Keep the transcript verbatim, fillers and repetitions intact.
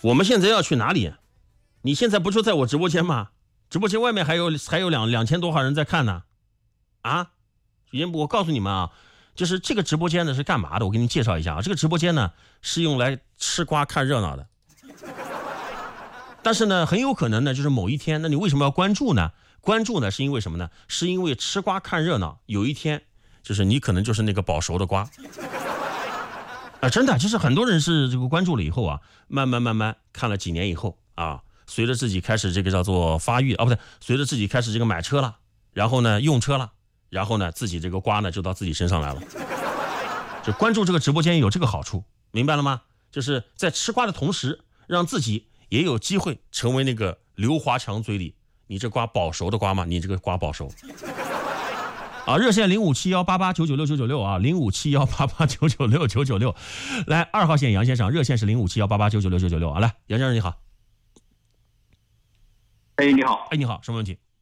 我们现在要去哪里？你现在不就在我直播间吗？直播间外面还有还有两两千多号人在看呢。啊，我告诉你们啊，就是这个直播间呢是干嘛的？我给你介绍一下啊，这个直播间呢是用来吃瓜看热闹的。但是呢，很有可能呢，就是某一天，那你为什么要关注呢？关注呢是因为什么呢？是因为吃瓜看热闹，有一天就是你可能就是那个保熟的瓜。啊，真的，就是很多人是这个关注了以后啊，慢慢慢慢看了几年以后啊，随着自己开始这个叫做发育啊，不对，随着自己开始这个买车了，然后呢用车了，然后呢自己这个瓜呢就到自己身上来了。就关注这个直播间有这个好处，明白了吗？就是在吃瓜的同时，让自己也有机会成为那个刘华强嘴里你这瓜保熟的瓜吗？你这个瓜保熟。啊，热线零五七幺八八九九六九九六啊，零五七幺八八九九六九九六，来二号线杨先生，热线是零五七幺八八九九六九九六啊，来杨先生你好。 哎，你好， 哎你好，什么问题？